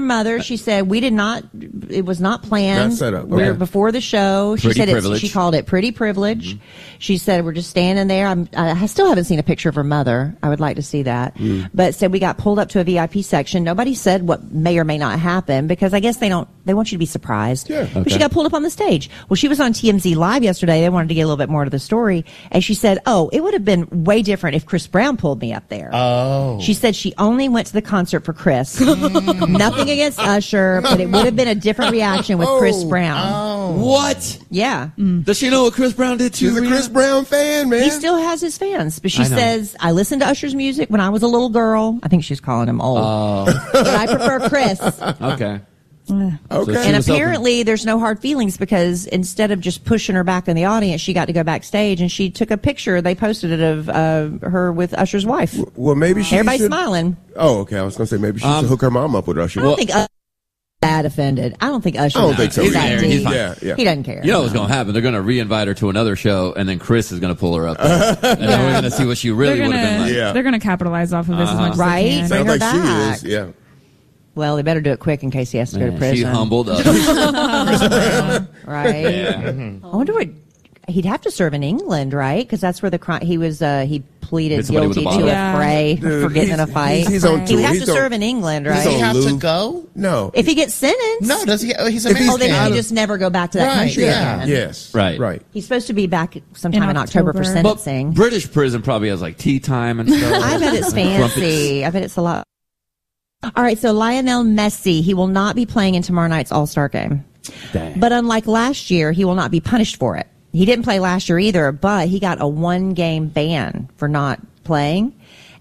mother. She said it was not planned. Not set up. We Okay. were before the show. She Pretty said privilege. she called it pretty privilege. She said we're just standing there. I still haven't seen a picture of her mother. I would like to see that. But said we got pulled up to a VIP section. Nobody said what may or may not happen because I guess they want you to be surprised. Yeah. But she got pulled up on the stage. Well, she was on TMZ Live yesterday. They wanted to get a little bit more to the story. And she said, it would have been way different if Chris Brown pulled me up there. Oh. She said she only went to the concert for Chris. Nothing against Usher, but it would have been a different reaction with Chris Brown. What? Yeah. Does she know what Chris Brown did to She's a Rihanna? Chris Brown fan, man. He still has his fans, but she I know. says, I listened to Usher's music when I was a little girl. I think she's calling him old. But I prefer Chris. Okay. Okay. And was apparently there's no hard feelings because instead of just pushing her back in the audience, she got to go backstage and she took a picture. They posted it of her with Usher's wife. Well, maybe she Everybody's should... smiling. Oh, okay. I was going to say maybe she should hook her mom up with Usher. I don't think Usher's that offended. I don't think Usher. I don't think so is either. that He's deep. fine. Yeah. He doesn't care. You know what's going to happen? They're going to reinvite her to another show, and then Chris is going to pull her up there. And then we're going to see what she really would have been like. Yeah. They're going to capitalize off of this as much as Right? they can. Bring Sounds her like back. she is. Yeah. Well, they better do it quick in case he has to go to Man, prison. she humbled us. Right? Yeah. I wonder what he'd have to serve in England, right? Because that's where the crime. He pleaded Hit somebody with guilty a to bottle. a fray for getting in a fight. He's on He tour. would have He's to on- serve in England, Does he right? have to Lou. go? No. If he gets sentenced, No, does he? He's If he's American. then he out can of- just never go back to that Right, country yeah. again. Yes. Right. Right. He's supposed to be back sometime in October for October. But sentencing. British prison probably has like tea time and stuff. I bet it's Crumpets. fancy. I bet it's a lot. All right, so Lionel Messi, he will not be playing in tomorrow night's All-Star game. Dang. But unlike last year, he will not be punished for it. He didn't play last year either, but he got a 1-game ban for not playing.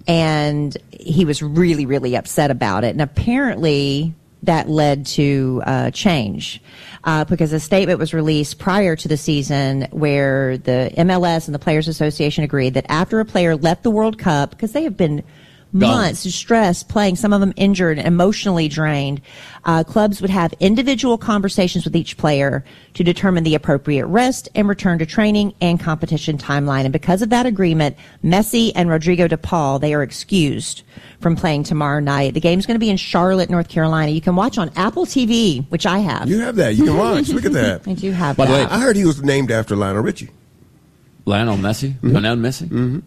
And he was really, really upset about it. And apparently that led to change because a statement was released prior to the season where the MLS and the Players Association agreed that after a player left the World Cup, because they have been months stressed playing, some of them injured, emotionally drained, clubs would have individual conversations with each player to determine the appropriate rest and return to training and competition timeline. And because of that agreement, Messi and Rodrigo de Paul, they are excused from playing tomorrow night. The game's going to be in Charlotte, North Carolina. You can watch on Apple TV, which I have. You have that. You can watch. Look at that. I do have By the way, that. I heard he was named after Lionel Richie. Lionel Messi? Lionel Messi? Mm-hmm.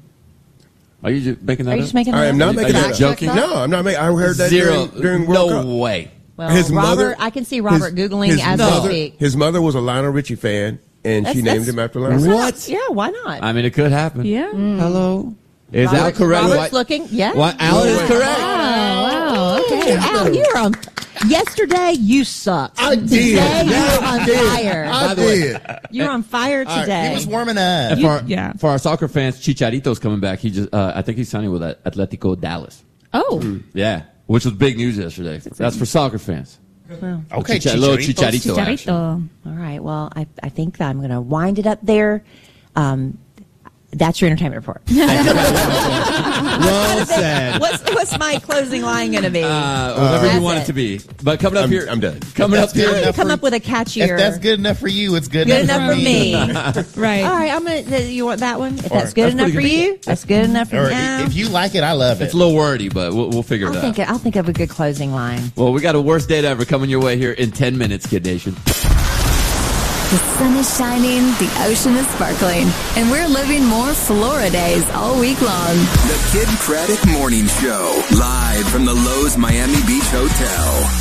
Are you just making that Are you up? just making I that am up? not making you that up. joking? No, I'm not making. I heard that Zero. during World Cup. No way. Well, His Robert, mother- I can see Robert Googling his as mother, we speak. His mother was a Lionel Richie fan, and she named him after Lionel. What? Yeah, why not? I mean, it could happen. Yeah. Hello? Is Robert- that correct? Robert's looking. Yeah. What? Alan is correct. Wow. Okay. Al, you're on. Yesterday you sucked. I did. Today Yeah, you're on I did. fire. I did. You're on fire today. He was warming up. For our soccer fans, Chicharito's coming back. He just, I think he's signing with Atletico Dallas. Oh. Yeah, which was big news yesterday. That's for soccer fans. Okay, Little Chicharito. Chicharito action. Chicharito. All right. Well, I think that I'm going to wind it up there. That's your entertainment report. Well said. What's my closing line going to be? Whatever you That's want it it. to be. But coming up I'm- here, I'm done. Coming up That's good here, enough. Come up with a catchier. If that's good enough for you, it's good, Good enough for me. Right. All right, I'm gonna. You want that one? If that's good That's enough pretty for good. you, that's good enough for Or me. Now. if you like it, I love it's it. a little wordy, but we'll figure it out. I'll think of a good closing line. Well, we got a worst date ever coming your way here in 10 minutes, Kid Nation. The sun is shining, the ocean is sparkling, and we're living more Flora days all week long. The Kid Craddock Morning Show, live from the Lowe's Miami Beach Hotel.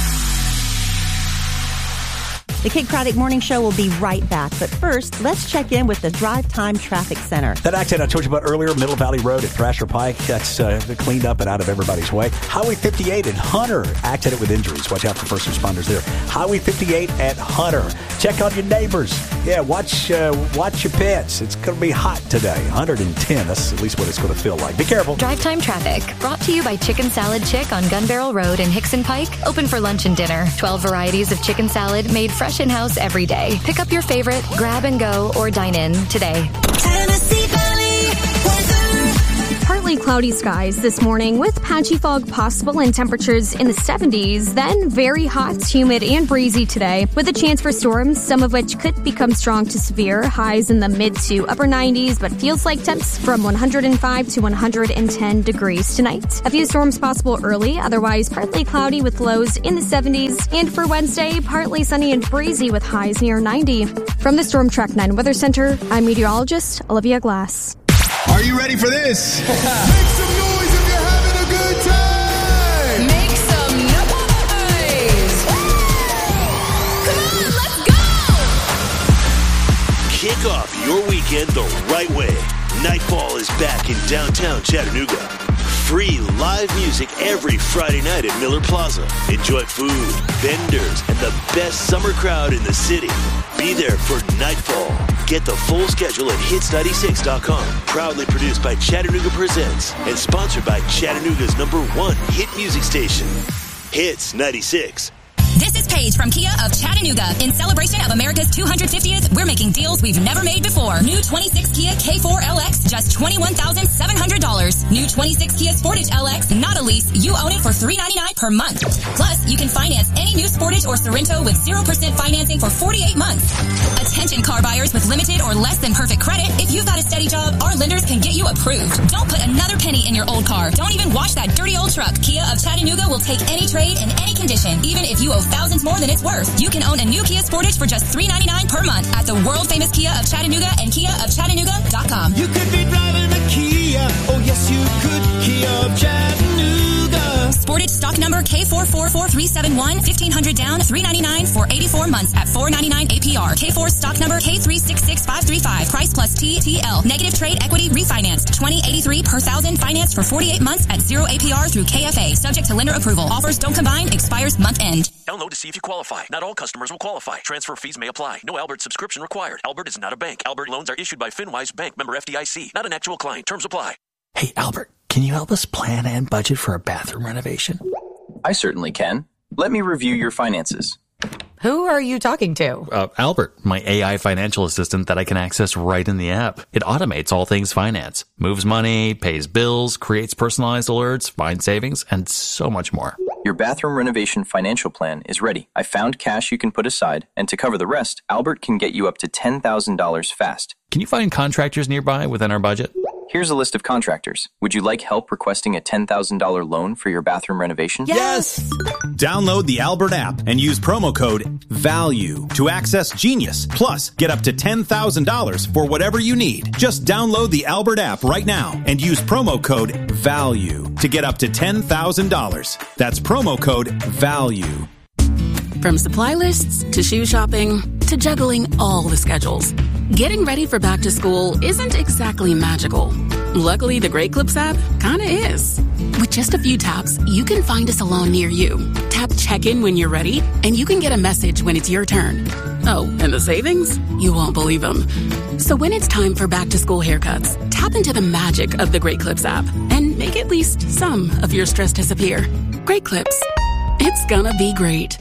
The Kid Craddock Morning Show will be right back. But first, let's check in with the Drive Time Traffic Center. That accident I told you about earlier, Middle Valley Road at Thrasher Pike, that's cleaned up and out of everybody's way. Highway 58 at Hunter, accident with injuries. Watch out for first responders there. Highway 58 at Hunter. Check on your neighbors. Yeah, watch your pets. It's going to be hot today. 110, that's at least what it's going to feel like. Be careful. Drive Time Traffic, brought to you by Chicken Salad Chick on Gun Barrel Road in Hickson Pike. Open for lunch and dinner. 12 varieties of chicken salad made fresh in-house every day. Pick up your favorite, grab and go, or dine in today. Tennessee Valley weather. Partly partly cloudy skies this morning with patchy fog possible and temperatures in the 70s. Then very hot, humid, and breezy today with a chance for storms, some of which could become strong to severe. Highs in the mid to upper 90s, but feels like temps from 105 to 110 degrees tonight. A few storms possible early, otherwise partly cloudy with lows in the 70s. And for Wednesday, partly sunny and breezy with highs near 90. From the Storm Track 9 Weather Center, I'm meteorologist Olivia Glass. Are you ready for this? Make some noise if you're having a good time! Make some noise! Come on, let's go! Kick off your weekend the right way. Nightfall is back in downtown Chattanooga. Free live music every Friday night at Miller Plaza. Enjoy food, vendors, and the best summer crowd in the city. Be there for Nightfall. Get the full schedule at hits96.com. Proudly produced by Chattanooga Presents and sponsored by Chattanooga's #1 hit music station, Hits 96. This is Paige from Kia of Chattanooga. In celebration of America's 250th, we're making deals we've never made before. New 26 Kia K4 LX, just $21,700. New 26 Kia Sportage LX, not a lease. You own it for $399 per month. Plus, you can finance any new Sportage or Sorrento with 0% financing for 48 months. Attention car buyers with limited or less than perfect credit. If you've got a steady job, our lenders can get you approved. Don't put another penny in your old car. Don't even wash that dirty old truck. Kia of Chattanooga will take any trade in any condition, even if you owe thousands more than it's worth. You can own a new Kia Sportage for just $399 per month at the world-famous Kia of Chattanooga and KiaofChattanooga.com. You could be driving a Kia. Oh, yes, you could. Kia of Chattanooga. Sportage stock number K444371, 1500 down, $399 for 84 months at $499 APR. K4 stock number K366535, price plus TTL. Negative trade equity refinanced, $20.83 per thousand, financed for 48 months at 0 APR through KFA. Subject to lender approval. Offers don't combine, expires month end. Download to see if you qualify. Not all customers will qualify. Transfer fees may apply. No Albert subscription required. Albert is not a bank. Albert loans are issued by FinWise Bank, member FDIC. Not an actual client. Terms apply. Hey, Albert, can you help us plan and budget for a bathroom renovation? I certainly can. Let me review your finances. Who are you talking to? Albert, my AI financial assistant that I can access right in the app. It automates all things finance, moves money, pays bills, creates personalized alerts, finds savings, and so much more. Your bathroom renovation financial plan is ready. I found cash you can put aside, and to cover the rest, Albert can get you up to $10,000 fast. Can you find contractors nearby within our budget? Here's a list of contractors. Would you like help requesting a $10,000 loan for your bathroom renovation? Yes! Download the Albert app and use promo code VALUE to access Genius. Plus, get up to $10,000 for whatever you need. Just download the Albert app right now and use promo code VALUE to get up to $10,000. That's promo code VALUE. From supply lists to shoe shopping to juggling all the schedules, getting ready for back to school isn't exactly magical. Luckily, the Great Clips app kinda is. With just a few taps, you can find a salon near you. Tap check-in when you're ready, and you can get a message when it's your turn. Oh, and the savings? You won't believe them. So when it's time for back to school haircuts, tap into the magic of the Great Clips app and make at least some of your stress disappear. Great Clips. It's gonna be great.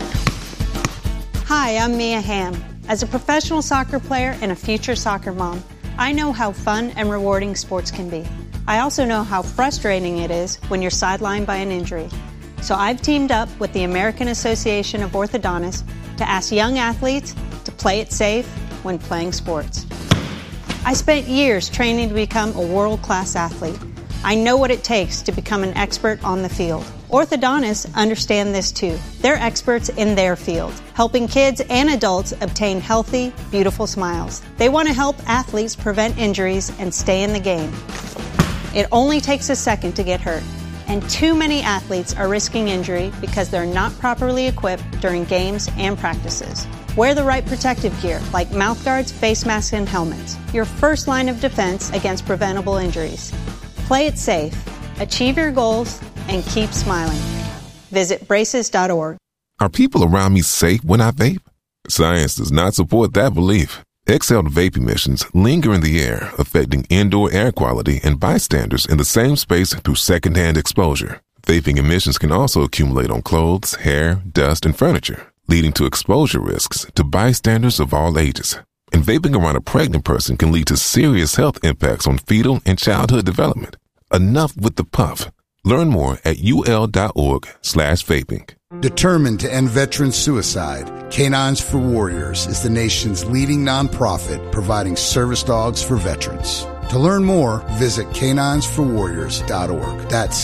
Hi, I'm Mia Hamm. As a professional soccer player and a future soccer mom, I know how fun and rewarding sports can be. I also know how frustrating it is when you're sidelined by an injury. So I've teamed up with the American Association of Orthodontists to ask young athletes to play it safe when playing sports. I spent years training to become a world-class athlete. I know what it takes to become an expert on the field. Orthodontists understand this too. They're experts in their field, helping kids and adults obtain healthy, beautiful smiles. They want to help athletes prevent injuries and stay in the game. It only takes a second to get hurt, and too many athletes are risking injury because they're not properly equipped during games and practices. Wear the right protective gear, like mouth guards, face masks, and helmets. Your first line of defense against preventable injuries. Play it safe, achieve your goals, and keep smiling. Visit braces.org. Are people around me safe when I vape? Science does not support that belief. Exhaled vape emissions linger in the air, affecting indoor air quality and bystanders in the same space through secondhand exposure. Vaping emissions can also accumulate on clothes, hair, dust, and furniture, leading to exposure risks to bystanders of all ages. And vaping around a pregnant person can lead to serious health impacts on fetal and childhood development. Enough with the puff. Learn more at ul.org/vaping. Determined to end veteran suicide, Canines for Warriors is the nation's leading nonprofit providing service dogs for veterans. To learn more, visit caninesforwarriors.org. That's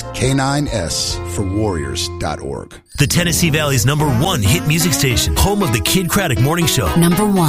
caninesforwarriors.org. The Tennessee Valley's #1 hit music station, home of the Kid Craddock Morning Show. #1.